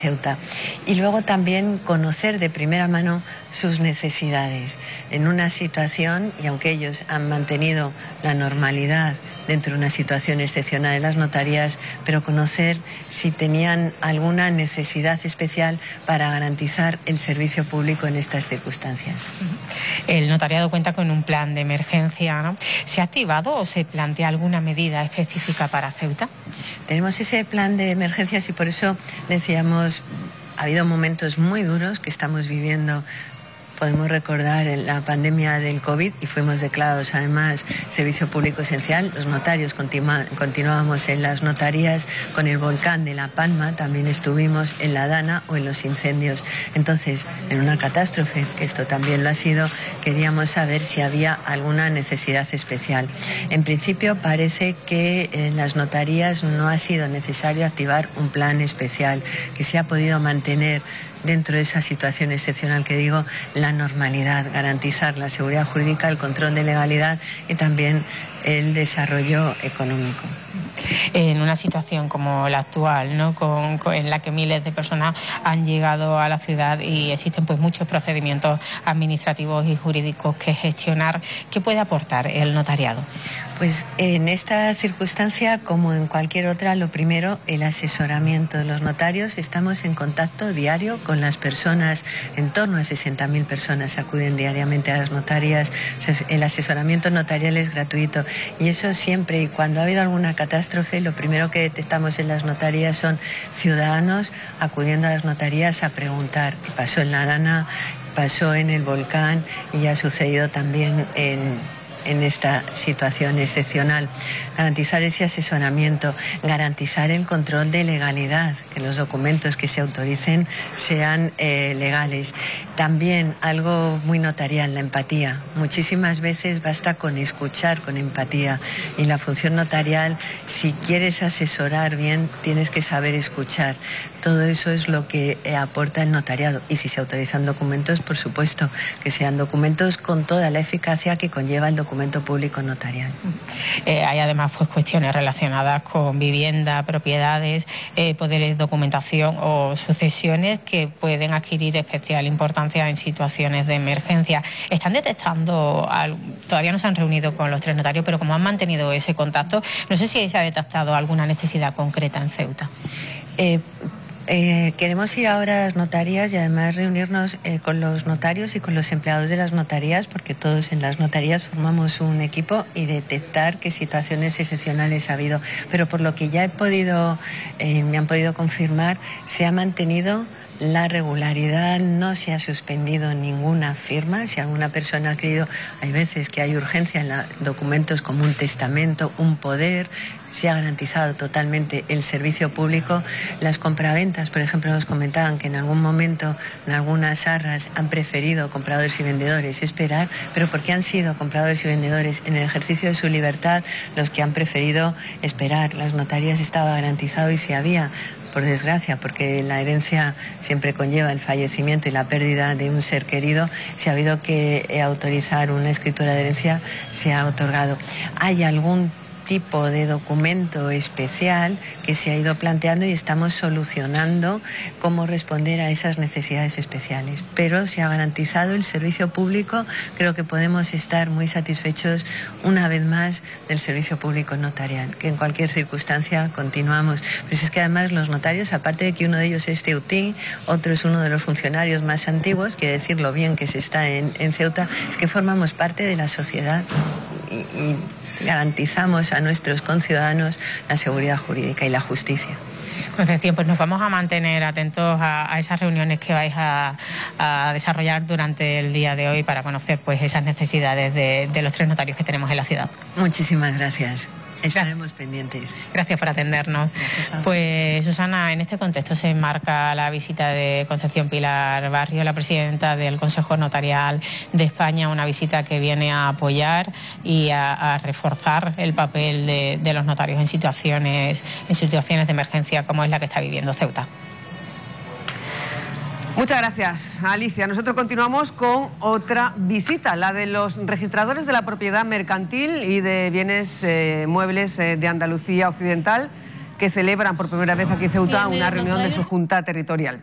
Ceuta. Y luego también conocer de primera mano sus necesidades en una situación, y aunque ellos han mantenido la normalidad dentro de una situación excepcional en las notarías, pero conocer si tenían alguna necesidad especial para garantizar el servicio público en estas circunstancias. El notariado cuenta con un plan de emergencia, ¿no? ¿Se ha activado o se plantea alguna medida específica para Ceuta? Tenemos ese plan de emergencias y por eso decíamos, ha habido momentos muy duros que estamos viviendo. Podemos recordar la pandemia del COVID y fuimos declarados además servicio público esencial. Los notarios continuábamos en las notarías, con el volcán de La Palma también estuvimos en la Dana o en los incendios. Entonces, en una catástrofe, que esto también lo ha sido, queríamos saber si había alguna necesidad especial. En principio parece que en las notarías no ha sido necesario activar un plan especial, que se ha podido mantener dentro de esa situación excepcional que digo, la normalidad, garantizar la seguridad jurídica, el control de legalidad y también el desarrollo económico. En una situación como la actual, ¿no? en la que miles de personas han llegado a la ciudad y existen pues muchos procedimientos administrativos y jurídicos que gestionar, ¿qué puede aportar el notariado? Pues en esta circunstancia, como en cualquier otra, lo primero, el asesoramiento de los notarios. Estamos en contacto diario con las personas, en torno a 60.000 personas acuden diariamente a las notarias. El asesoramiento notarial es gratuito y eso siempre, y cuando ha habido alguna catástrofe, lo primero que detectamos en las notarías son ciudadanos acudiendo a las notarías a preguntar. Pasó en la Dana, pasó en el volcán y ha sucedido también en esta situación excepcional. Garantizar ese asesoramiento, garantizar el control de legalidad, que los documentos que se autoricen sean legales. También algo muy notarial, la empatía. Muchísimas veces basta con escuchar con empatía, y la función notarial, si quieres asesorar bien, tienes que saber escuchar. Todo eso es lo que aporta el notariado. Y si se autorizan documentos, por supuesto, que sean documentos con toda la eficacia que conlleva el documento público notarial. Hay además pues cuestiones relacionadas con vivienda, propiedades, poderes, documentación o sucesiones que pueden adquirir especial importancia en situaciones de emergencia. ¿Están detectando, todavía no se han reunido con los 3 notarios, pero como han mantenido ese contacto, no sé si se ha detectado alguna necesidad concreta en Ceuta? Queremos ir ahora a las notarías y además reunirnos con los notarios y con los empleados de las notarías, porque todos en las notarías formamos un equipo, y detectar qué situaciones excepcionales ha habido. Pero por lo que ya me han podido confirmar, se ha mantenido la regularidad, no se ha suspendido ninguna firma. Si alguna persona ha creído, hay veces que hay urgencia en documentos como un testamento, un poder, se ha garantizado totalmente el servicio público. Las compraventas, por ejemplo, nos comentaban que en algún momento, en algunas arras, han preferido compradores y vendedores esperar, pero porque han sido compradores y vendedores en el ejercicio de su libertad los que han preferido esperar. Las notarías estaba garantizado, y si había, por desgracia, porque la herencia siempre conlleva el fallecimiento y la pérdida de un ser querido, si ha habido que autorizar una escritura de herencia, se ha otorgado. ¿Hay algún tipo de documento especial que se ha ido planteando y estamos solucionando cómo responder a esas necesidades especiales? Pero se ha garantizado el servicio público. Creo que podemos estar muy satisfechos una vez más del servicio público notarial, que en cualquier circunstancia continuamos. Pero es que además los notarios, aparte de que uno de ellos es ceutí, otro es uno de los funcionarios más antiguos, quiere decir lo bien que se está en Ceuta, es que formamos parte de la sociedad y garantizamos a nuestros conciudadanos la seguridad jurídica y la justicia. Concepción, pues nos vamos a mantener atentos a esas reuniones que vais a desarrollar durante el día de hoy para conocer pues esas necesidades de los 3 notarios que tenemos en la ciudad. Muchísimas gracias. Estaremos pendientes. Gracias por atendernos. Pues Susana, en este contexto se enmarca la visita de Concepción Pilar Barrio, la presidenta del Consejo Notarial de España, una visita que viene a apoyar y a reforzar el papel de los notarios en situaciones de emergencia como es la que está viviendo Ceuta. Muchas gracias, Alicia. Nosotros continuamos con otra visita, la de los registradores de la propiedad mercantil y de bienes muebles de Andalucía Occidental, que celebran por primera vez aquí en Ceuta una reunión de su Junta Territorial.